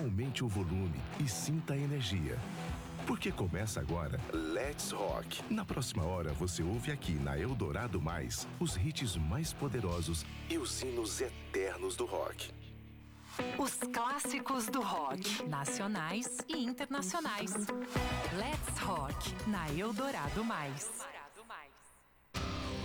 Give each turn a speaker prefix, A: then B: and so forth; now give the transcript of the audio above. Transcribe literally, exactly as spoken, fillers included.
A: aumente o volume e sinta a energia. Porque começa agora Let's Rock. Na próxima hora você ouve aqui na Eldorado Mais os hits mais poderosos e os hinos eternos do rock.
B: Os clássicos do rock, nacionais e internacionais. Let's Rock na Eldorado Mais.